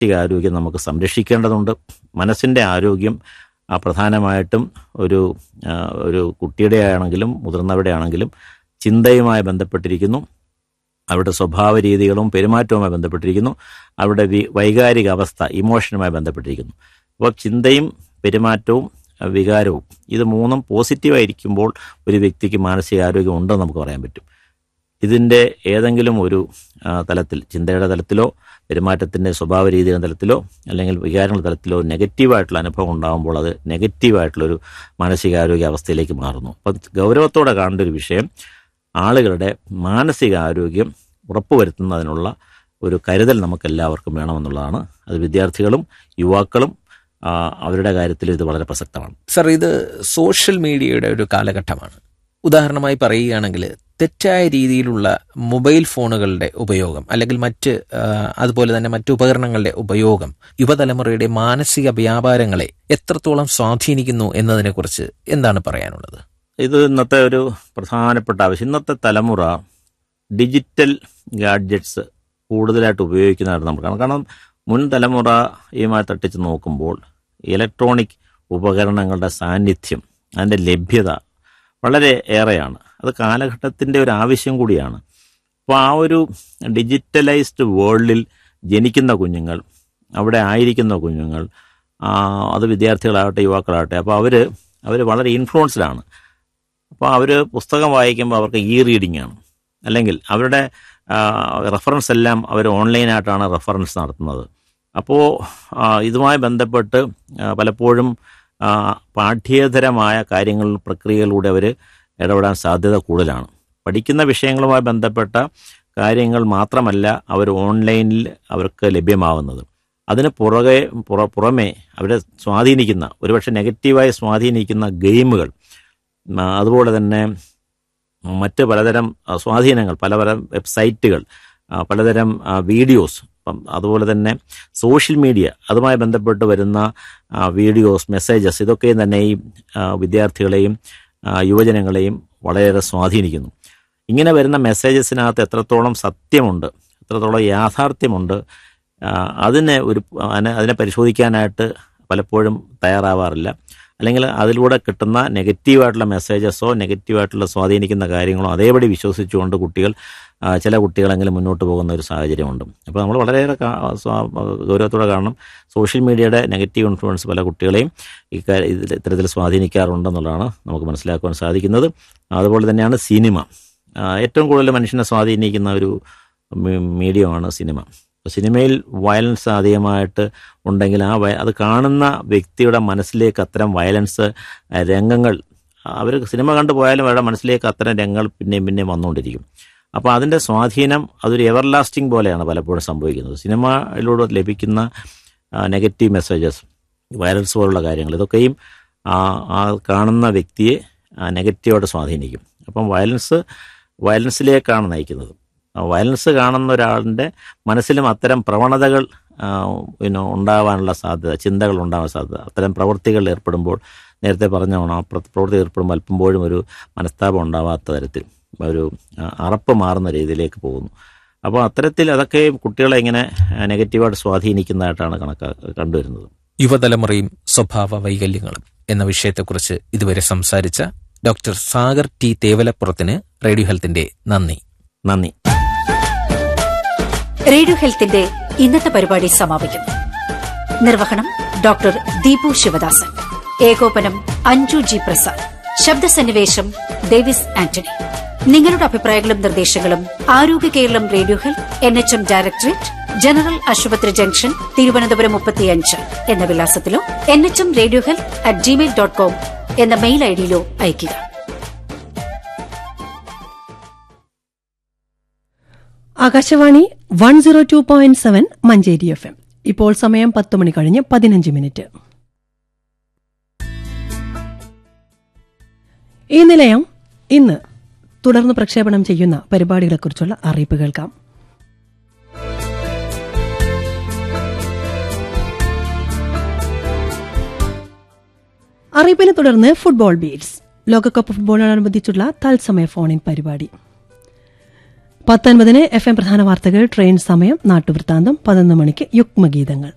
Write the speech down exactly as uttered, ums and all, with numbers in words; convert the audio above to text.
മാനസികാരോഗ്യം നമുക്ക് സംരക്ഷിക്കേണ്ടതുണ്ട്. മനസ്സിൻ്റെ ആരോഗ്യം പ്രധാനമായിട്ടും ഒരു ഒരു കുട്ടിയുടെ ആണെങ്കിലും മുതിർന്നവരുടെ ആണെങ്കിലും ചിന്തയുമായി ബന്ധപ്പെട്ടിരിക്കുന്നു. അവരുടെ സ്വഭാവ രീതികളും പെരുമാറ്റവുമായി ബന്ധപ്പെട്ടിരിക്കുന്നു. അവരുടെ വൈകാരിക അവസ്ഥ ഇമോഷനുമായി ബന്ധപ്പെട്ടിരിക്കുന്നു. അപ്പോൾ ചിന്തയും പെരുമാറ്റവും വികാരവും ഇത് മൂന്നും പോസിറ്റീവായിരിക്കുമ്പോൾ ഒരു വ്യക്തിക്ക് മാനസികാരോഗ്യം ഉണ്ടെന്ന് നമുക്ക് പറയാൻ പറ്റും. ഇതിൻ്റെ ഏതെങ്കിലും ഒരു തലത്തിൽ, ചിന്തയുടെ തലത്തിലോ പെരുമാറ്റത്തിൻ്റെ സ്വഭാവ രീതിയുടെ തലത്തിലോ അല്ലെങ്കിൽ വികാരങ്ങളുടെ തലത്തിലോ നെഗറ്റീവായിട്ടുള്ള അനുഭവം ഉണ്ടാകുമ്പോൾ അത് നെഗറ്റീവായിട്ടുള്ളൊരു മാനസികാരോഗ്യ അവസ്ഥയിലേക്ക് മാറുന്നു. അപ്പം ഗൗരവത്തോടെ കാണേണ്ട ഒരു വിഷയം ആളുകളുടെ മാനസികാരോഗ്യം ഉറപ്പുവരുത്തുന്നതിനുള്ള ഒരു കരുതൽ നമുക്കെല്ലാവർക്കും വേണമെന്നുള്ളതാണ്. അത് വിദ്യാർത്ഥികളും യുവാക്കളും അവരുടെ കാര്യത്തിൽ ഇത് വളരെ പ്രസക്തമാണ്. സർ, ഇത് സോഷ്യൽ മീഡിയയുടെ ഒരു കാലഘട്ടമാണ്. ഉദാഹരണമായി പറയുകയാണെങ്കിൽ തെറ്റായ രീതിയിലുള്ള മൊബൈൽ ഫോണുകളുടെ ഉപയോഗം അല്ലെങ്കിൽ മറ്റ് അതുപോലെ തന്നെ മറ്റു ഉപകരണങ്ങളുടെ ഉപയോഗം യുവതലമുറയുടെ മാനസിക വ്യാപാരങ്ങളെ എത്രത്തോളം സ്വാധീനിക്കുന്നു എന്നതിനെക്കുറിച്ച് എന്താണ് പറയാനുള്ളത്? ഇത് ഇന്നത്തെ ഒരു പ്രധാനപ്പെട്ട ആവശ്യം. ഇന്നത്തെ തലമുറ ഡിജിറ്റൽ ഗാഡ്ജറ്റ്സ് കൂടുതലായിട്ട് ഉപയോഗിക്കുന്നതായിട്ട് നമുക്ക് കാണാം. കാരണം മുൻ തലമുറയുമായി തട്ടിച്ച് നോക്കുമ്പോൾ ഇലക്ട്രോണിക് ഉപകരണങ്ങളുടെ സാന്നിധ്യം, അതിൻ്റെ ലഭ്യത വളരെ ഏറെയാണ്. അത് കാലഘട്ടത്തിൻ്റെ ഒരു ആവശ്യം കൂടിയാണ്. അപ്പോൾ ആ ഒരു ഡിജിറ്റലൈസ്ഡ് വേൾഡിൽ ജനിക്കുന്ന കുഞ്ഞുങ്ങൾ, അവിടെ ആയിരിക്കുന്ന കുഞ്ഞുങ്ങൾ, അത് വിദ്യാർത്ഥികളാകട്ടെ യുവാക്കളാകട്ടെ, അപ്പോൾ അവർ അവർ വളരെ ഇൻഫ്ലുവൻസ്ഡാണ്. അപ്പോൾ അവർ പുസ്തകം വായിക്കുമ്പോൾ അവർക്ക് ഇ റീഡിംഗ് ആണ്, അല്ലെങ്കിൽ അവരുടെ റെഫറൻസ് എല്ലാം അവർ ഓൺലൈനായിട്ടാണ് റെഫറൻസ് നടത്തുന്നത്. അപ്പോൾ ഇതുമായി ബന്ധപ്പെട്ട് പലപ്പോഴും പാഠ്യേതരമായ കാര്യങ്ങൾ പ്രക്രിയകളിലൂടെ അവർ ഇടപെടാൻ സാധ്യത കൂടുതലാണ്. പഠിക്കുന്ന വിഷയങ്ങളുമായി ബന്ധപ്പെട്ട കാര്യങ്ങൾ മാത്രമല്ല അവർ ഓൺലൈനിൽ അവർക്ക് ലഭ്യമാവുന്നത്. അതിന് പുറകെ പുറ പുറമേ അവരെ സ്വാധീനിക്കുന്ന, ഒരുപക്ഷെ നെഗറ്റീവായി സ്വാധീനിക്കുന്ന ഗെയിമുകൾ, അതുപോലെ തന്നെ മറ്റ് പലതരം സ്വാധീനങ്ങൾ, പലതരം വെബ്സൈറ്റുകൾ, പലതരം വീഡിയോസ്, അതുപോലെ തന്നെ സോഷ്യൽ മീഡിയ, അതുമായി ബന്ധപ്പെട്ട് വരുന്ന വീഡിയോസ്, മെസ്സേജസ്, ഇതൊക്കെ തന്നെ ഈ വിദ്യാർത്ഥികളെയും യുവജനങ്ങളെയും വളരെയേറെ സ്വാധീനിക്കുന്നു. ഇങ്ങനെ വരുന്ന മെസ്സേജസിനകത്ത് എത്രത്തോളം സത്യമുണ്ട്, എത്രത്തോളം യാഥാർത്ഥ്യമുണ്ട്, അതിനെ ഒരു അതിനെ പരിശോധിക്കാനായിട്ട് പലപ്പോഴും തയ്യാറാവാറില്ല. അല്ലെങ്കിൽ അതിലൂടെ കിട്ടുന്ന നെഗറ്റീവായിട്ടുള്ള മെസ്സേജസോ നെഗറ്റീവായിട്ടുള്ള സ്വാധീനിക്കുന്ന കാര്യങ്ങളോ അതേപടി വിശ്വസിച്ചുകൊണ്ട് കുട്ടികൾ, ചില കുട്ടികളെങ്കിലും മുന്നോട്ട് പോകുന്ന ഒരു സാഹചര്യമുണ്ട്. അപ്പോൾ നമ്മൾ വളരെയേറെ ഗൗരവത്തോടെ കാണണം. സോഷ്യൽ മീഡിയയുടെ നെഗറ്റീവ് ഇൻഫ്ലുവൻസ് പല കുട്ടികളെയും ഇത്തരത്തിൽ സ്വാധീനിക്കാറുണ്ടെന്നുള്ളതാണ് നമുക്ക് മനസ്സിലാക്കുവാൻ സാധിക്കുന്നത്. അതുപോലെ തന്നെയാണ് സിനിമ. ഏറ്റവും കൂടുതൽ മനുഷ്യനെ സ്വാധീനിക്കുന്ന ഒരു മീഡിയമാണ് സിനിമ. സിനിമയിൽ വയലൻസ് അധികമായിട്ട് ഉണ്ടെങ്കിൽ ആ അത് കാണുന്ന വ്യക്തിയുടെ മനസ്സിലേക്ക് അത്തരം വയലൻസ് രംഗങ്ങൾ, അവർ സിനിമ കണ്ടു പോയാലും അവരുടെ മനസ്സിലേക്ക് അത്തരം രംഗങ്ങൾ പിന്നെയും പിന്നെയും വന്നുകൊണ്ടിരിക്കും. അപ്പോൾ അതിൻ്റെ സ്വാധീനം അതൊരു എവർ ലാസ്റ്റിംഗ് പോലെയാണ് പലപ്പോഴും സംഭവിക്കുന്നത്. സിനിമയിലൂടെ ലഭിക്കുന്ന നെഗറ്റീവ് മെസ്സേജസ്, വയലൻസ് പോലുള്ള കാര്യങ്ങൾ, ഇതൊക്കെയും ആ കാണുന്ന വ്യക്തിയെ നെഗറ്റീവായിട്ട് സ്വാധീനിക്കും. അപ്പം വയലൻസ് വയലൻസിലേക്കാണ് നയിക്കുന്നത്. വയലൻസ് കാണുന്ന ഒരാളിൻ്റെ മനസ്സിലും അത്തരം പ്രവണതകൾ പിന്നെ ഉണ്ടാവാനുള്ള സാധ്യത, ചിന്തകൾ ഉണ്ടാവാൻ സാധ്യത, അത്തരം പ്രവൃത്തികളിൽ ഏർപ്പെടുമ്പോൾ, നേരത്തെ പറഞ്ഞോണം, ആ പ്രവൃത്തി ഏർപ്പെടുമ്പോൾ അല്പമ്പോഴും ഒരു മനസ്താപം ഉണ്ടാവാത്ത തരത്തിൽ ഒരു അറപ്പ് മാറുന്ന രീതിയിലേക്ക് പോകുന്നു. അപ്പോൾ അത്തരത്തിൽ അതൊക്കെ കുട്ടികളെ ഇങ്ങനെ നെഗറ്റീവായിട്ട് സ്വാധീനിക്കുന്നതായിട്ടാണ് കണക്കാ കണ്ടുവരുന്നത്. യുവതലമുറയും സ്വഭാവ വൈകല്യങ്ങളും എന്ന വിഷയത്തെക്കുറിച്ച് ഇതുവരെ സംസാരിച്ച ഡോക്ടർ സാഗർ ടി തേവലപ്പുറത്തിന് റേഡിയോ ഹെൽത്തിന്റെ നന്ദി. നന്ദി. റേഡിയോ ഹെൽത്തിന്റെ ഇന്നത്തെ പരിപാടി സമാപിക്കുന്നു. നിർവഹണം ഡോക്ടർ ദീപു ശിവദാസൻ, ഏകോപനം അഞ്ജു ജി പ്രസാദ്, ശബ്ദസന്നിവേശം ഡേവിസ് ആന്റണി. നിങ്ങളുടെ അഭിപ്രായങ്ങളും നിർദ്ദേശങ്ങളും ആരോഗ്യ Keralam radio health N H M directorate, general ആശുപത്രി ജംഗ്ഷൻ, തിരുവനന്തപുരം മുപ്പത്തിയഞ്ച് എന്ന വിലാസത്തിലോ N H M radio health at Gmail dot com എന്ന മെയിൽ ഐഡിയിലോ അയയ്ക്കുക. Akashvani one zero two point seven Manjeri F M. ഇപ്പോൾ സമയം പത്ത് മണി കഴിഞ്ഞ് പതിനഞ്ച് മിനിറ്റ്. ഈ നിലയം ഇന്ന് തുടർന്ന് പ്രക്ഷേപണം ചെയ്യുന്ന പരിപാടികളെക്കുറിച്ചുള്ള അറിയിപ്പ് കേൾക്കാം. അറിയിപ്പിനെ തുടർന്ന് ഫുട്ബോൾ ബീറ്റ്സ്, ലോകകപ്പ് ഫുട്ബോളിനോടനുബന്ധിച്ചുള്ള തത്സമയ ഫോണിൻ പരിപാടി. പത്തൊൻപതിന് എഫ് എം പ്രധാന വാർത്തകൾ, ട്രെയിൻ സമയം, നാട്ടുവൃത്താന്തം, പതിനൊന്ന് മണിക്ക് യുഗ്മഗീതങ്ങൾ.